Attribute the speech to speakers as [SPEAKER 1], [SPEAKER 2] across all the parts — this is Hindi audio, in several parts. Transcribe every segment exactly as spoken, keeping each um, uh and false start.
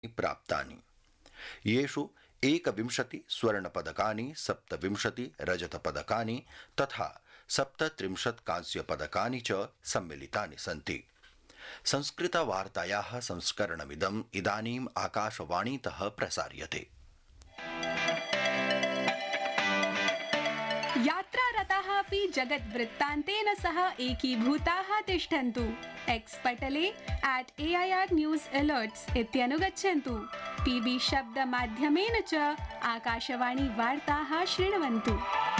[SPEAKER 1] प्राप्तानि, येषु एकविंशति स्वर्णपदकानि, सप्तविंशति रजतपदकानि तथा सप्तत्रिंशत् कांस्यपदकानि च सम्मिलितानि सन्ति। संस्कृतवार्तायाः संस्करणमिदम् इदानीम् आकाशवाणीतः प्रसार्यते।
[SPEAKER 2] यात्रारताः अपि जगद्वृत्तान्तेन सह एकीभूताः तिष्ठन्तु। X Patle at A I are news अलर्ट्स् इत्यनुगच्छन्तु। TV शब्दमाध्यमेन च आकाशवाणी वार्ताः शृण्वन्तु।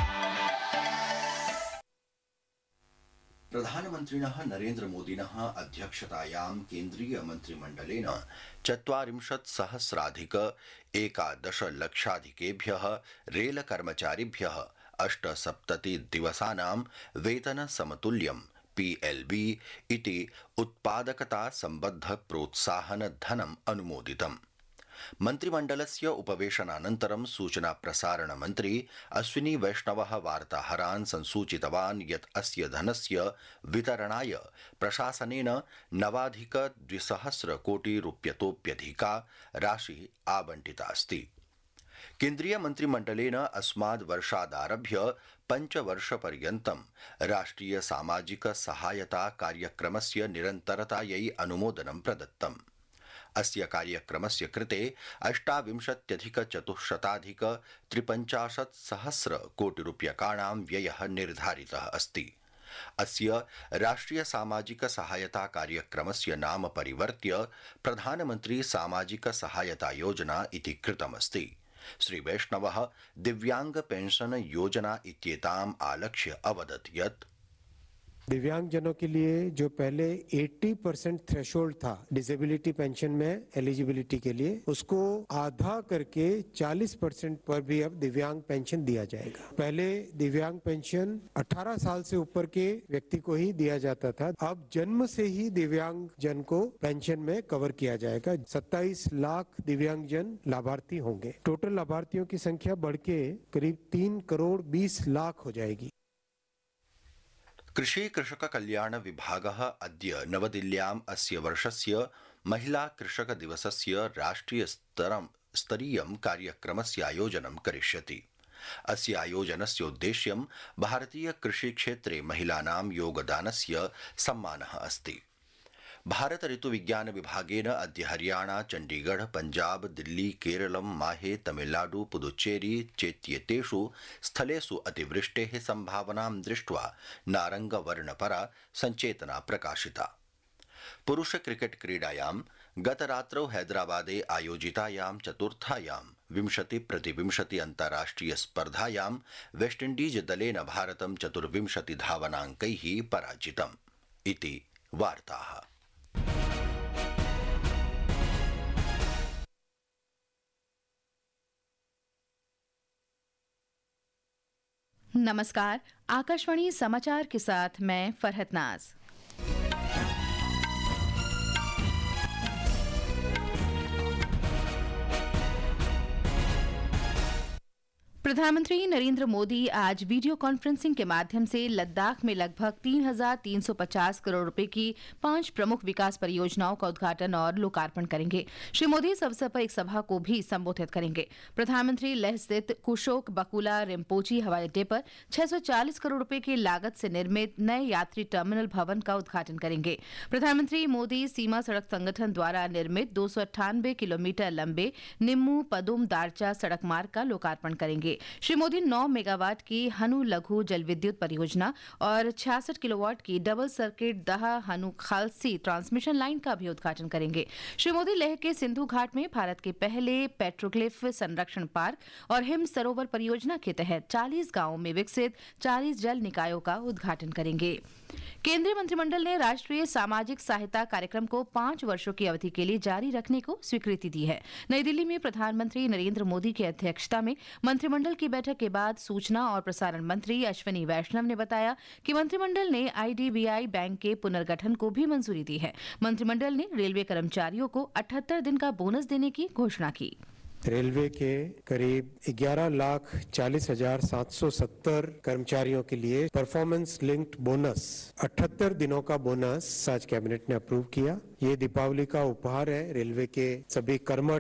[SPEAKER 1] प्रधानमन्त्रिणः नरेन्द्र मोदिनः अध्यक्षतायां केन्द्रीय मन्त्रिमण्डलेन चत्वारिंशत् सहस्राधिक एकादश लक्षाधिकेभ्यः रेल कर्मचारिभ्यः अष्टसप्तति दिवसानां वेतन समतुल्यं पी एल् बी इति उत्पादकता सम्बद्ध प्रोत्साहन धनम् अनुमोदितम्। मन्त्रिमण्डलस्य उपवेशनानन्तरं सूचना प्रसारण मन्त्री अश्विनी वैष्णवः वार्ताहरान् संसूचितवान् यत् अस्य धनस्य वितरणाय प्रशासनेन नवाधिक द्विसहस्र कोटि रूप्यतोप्यधिका राशिः आवण्टिता अस्ति। केन्द्रीय मन्त्रिमण्डलेन अस्माद् वर्षादारभ्य पञ्चवर्षपर्यन्तं राष्ट्रिय सामाजिक सहायता कार्यक्रमस्य निरन्तरतायै अनुमोदनं प्रदत्तम्। अस्य कार्यक्रमस्य कृते अष्टाविंशत्यधिक चतुश्शताधिक त्रिपञ्चाशत् सहस्र कोटि रूप्यकाणां व्ययः निर्धारितः अस्ति। अस्य राष्ट्रिय सामाजिक सहायता कार्यक्रमस्य नाम परिवर्त्य प्रधानमन्त्री सामाजिक सहायता योजना इति कृतमस्ति। श्री वैष्णवः दिव्यांग पेंशन योजना इत्येताम् आलक्ष्य अवदत् यत्
[SPEAKER 3] दिव्यांग जनों के लिए जो पहले अस्सी परसेंट थ्रेशोल्ड था डिसेबिलिटी पेंशन में एलिजिबिलिटी के लिए, उसको आधा करके चालीस परसेंट पर भी अब दिव्यांग पेंशन दिया जाएगा। पहले दिव्यांग पेंशन अठारह साल से ऊपर के व्यक्ति को ही दिया जाता था, अब जन्म से ही दिव्यांग जन को पेंशन में कवर किया जाएगा। सत्ताईस लाख दिव्यांग जन लाभार्थी होंगे। टोटल लाभार्थियों की संख्या बढ़ के करीब तीन करोड़ बीस लाख हो जाएगी।
[SPEAKER 1] कृषि कृषक कल्याण विभागः अद्य नवदिल्ल्याम् अस्य वर्षस्य महिला कृषक दिवसस्य राष्ट्रिय स्तरं स्तरीयं कार्यक्रमस्य आयोजनं करिष्यति। अस्य आयोजनस्य उद्देश्यं भारतीय कृषि क्षेत्रे महिलानां योगदानस्य सम्मानः अस्ति। भारत ऋतु विज्ञान विभागेन अद्य हरियाणा, चण्डीगढ़, पंजाब, दिल्ली, केरलं, माहे, तमिलनाडु, पुदुच्चेरी चेत्येतेषु स्थलेषु अतिवृष्टेः संभावनां दृष्ट्वा नारंगवर्णपरा संचेतना प्रकाशिता। पुरुष क्रिकेट क्रीडायां गतरात्रौ हैदराबादे आयोजितायां चतुर्थायां विंशति प्रतिविंशति अन्ताराष्ट्रिय स्पर्धायां वेस्टइण्डीज दलेन भारतं चतुर्विंशति धावनाङ्कैः पराजितम् इति वार्ताः।
[SPEAKER 4] नमस्कार, आकाशवाणी समाचार के साथ मैं फरहत नाज। प्रधानमंत्री नरेंद्र मोदी आज वीडियो कॉन्फ्रेंसिंग के माध्यम से लद्दाख में लगभग तीन हजार तीन सौ पचास करोड़ रुपए की पांच प्रमुख विकास परियोजनाओं का उद्घाटन और लोकार्पण करेंगे। श्री मोदी इस अवसर पर एक सभा को भी संबोधित करेंगे। प्रधानमंत्री लेह स्थित कुशोक बकुला रिम्पोची हवाई अड्डे पर छह सौ चालीस करोड़ रुपए की लागत से निर्मित नए यात्री टर्मिनल भवन का उद्घाटन करेंगे। प्रधानमंत्री मोदी सीमा सड़क संगठन द्वारा निर्मित दो सौ अट्ठानबे किलोमीटर लंबे निम्मू पदुम दारचा सड़क मार्ग का लोकार्पण करेंगे। श्री मोदी नौ मेगावाट की हनु लघु जल विद्युत परियोजना और छियासठ किलोवाट की डबल सर्किट दह हनु खालसी ट्रांसमिशन लाइन का भी उद्घाटन करेंगे। श्री मोदी लेह के सिंधु घाट में भारत के पहले पेट्रोग्लिफ संरक्षण पार्क और हिम सरोवर परियोजना के तहत चालीस गांवों में विकसित चालीस जल निकायों का उद्घाटन करेंगे। केंद्रीय मंत्रिमंडल ने राष्ट्रीय सामाजिक सहायता कार्यक्रम को पांच वर्षों की अवधि के लिए जारी रखने को स्वीकृति दी है। नई दिल्ली में प्रधानमंत्री नरेंद्र मोदी की अध्यक्षता में मंत्रिमंडल की बैठक के बाद सूचना और प्रसारण मंत्री अश्विनी वैष्णव ने बताया कि मंत्रिमंडल ने I D B I bank के पुनर्गठन को भी मंजूरी दी है। मंत्रिमंडल ने रेलवे कर्मचारियों को अठहत्तर दिन का बोनस देने की घोषणा की।
[SPEAKER 3] रेलवे के करीब ग्यारह लाख चालीस हजार सात सौ सत्तर कर्मचारियों के लिए परफॉर्मेंस लिंक्ड बोनस अठहत्तर दिनों का बोनस आज कैबिनेट ने अप्रूव किया। ये दीपावली का उपहार है रेलवे के सभी कर्मठ